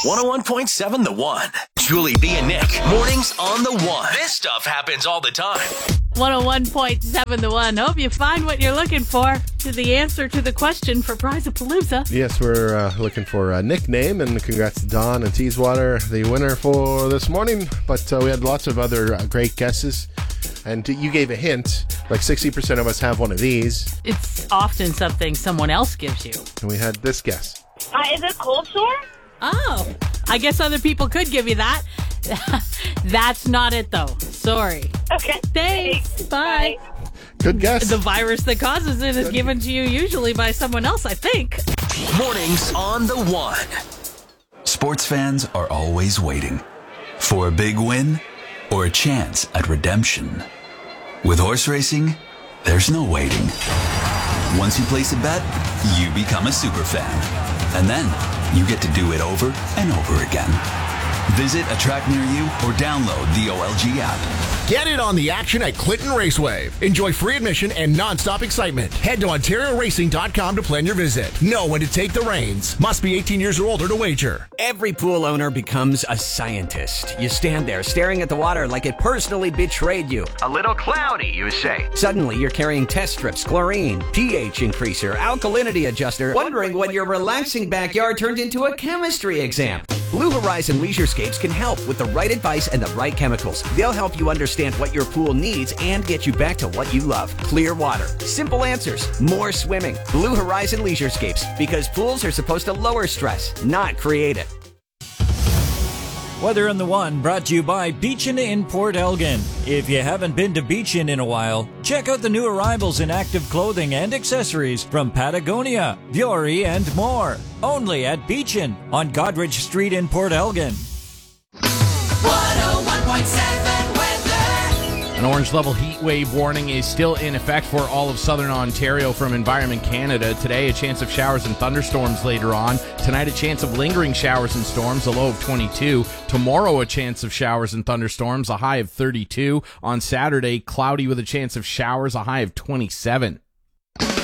101.7 The One. Julie B and Nick. Mornings on The One. This stuff happens all the time. 101.7 The One. Hope you find what you're looking for to the answer to the question for Prize-A-Palooza. Yes, we're looking for a nickname, and congrats to Dawn and Teeswater, the winner for this morning. But we had lots of other great guesses, and you gave a hint. Like 60% of us have one of these. It's often something someone else gives you. And we had this guess. Is it cold sore? Oh, I guess other people could give you that. That's not it, though. Sorry. Okay. Thanks. Bye. Good guess. The virus that causes it is given to you usually by someone else, I think. Mornings on The One. Sports fans are always waiting for a big win or a chance at redemption. With horse racing, there's no waiting. Once you place a bet, you become a super fan. And then you get to do it over and over again. Visit a track near you or download the OLG app. Get in on the action at Clinton Raceway. Enjoy free admission and non-stop excitement. Head to OntarioRacing.com to plan your visit. Know when to take the reins. Must be 18 years or older to wager. Every pool owner becomes a scientist. You stand there staring at the water like it personally betrayed you. A little cloudy, you say. Suddenly, you're carrying test strips, chlorine, pH increaser, alkalinity adjuster, wondering when your relaxing backyard turned into a chemistry exam. Blue Horizon Leisurescapes can help with the right advice and the right chemicals. They'll help you understand what your pool needs and get you back to what you love. Clear water, simple answers, more swimming. Blue Horizon Leisurescapes, because pools are supposed to lower stress, not create it. Weather on The One brought to you by Beachin in Port Elgin. If you haven't been to Beachin in a while, check out the new arrivals in active clothing and accessories from Patagonia, Vuori, and more. Only at Beachin on Godrich Street in Port Elgin. 101.7 weather. An orange level heat wave warning is still in effect for all of southern Ontario from Environment Canada. Today, a chance of showers and thunderstorms later on. Tonight, a chance of lingering showers and storms, a low of 22. Tomorrow, a chance of showers and thunderstorms, a high of 32. On Saturday, cloudy with a chance of showers, a high of 27.